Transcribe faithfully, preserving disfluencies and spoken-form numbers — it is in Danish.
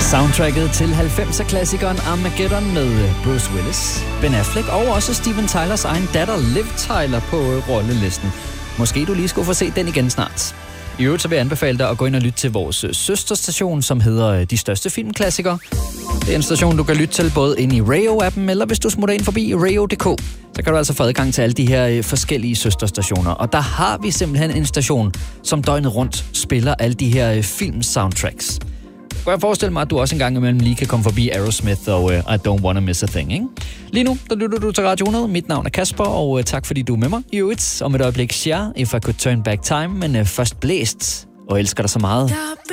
Soundtracket til halvfemser-klassikeren Armageddon med Bruce Willis, Ben Affleck og også Steven Tylers egen datter Liv Tyler på rollelisten. Måske du lige skulle få set den igen snart. I øvrigt så vil jeg anbefale dig at gå ind og lytte til vores søsterstation, som hedder De Største Filmklassikere. Det er en station, du kan lytte til både inde i Rayo-appen, eller hvis du smutter ind forbi rayo punktum d k, så kan du altså få adgang til alle de her forskellige søsterstationer. Og der har vi simpelthen en station, som døgnet rundt spiller alle de her film-soundtracks. Kan jeg forestille mig, at du også en gang imellem lige kan komme forbi Aerosmith og uh, I Don't Wanna Miss a Thing, ikke? Lige nu, der lytter du til Radio hundrede. Mit navn er Kasper, og uh, tak fordi du er med mig. I øvrigt, om et øjeblik Cher, If I Could Turn Back Time, men uh, først Blæst, og elsker dig så meget.